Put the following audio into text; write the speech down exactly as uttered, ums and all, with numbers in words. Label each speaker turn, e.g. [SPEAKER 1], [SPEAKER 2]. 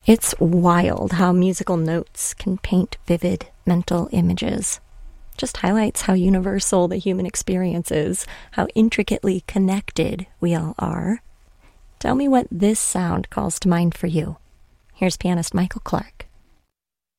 [SPEAKER 1] It's wild how musical notes can paint vivid mental images. Just highlights how universal the human experience is, how intricately connected we all are. Tell me what this sound calls to mind for you. Here's pianist Michael Clark.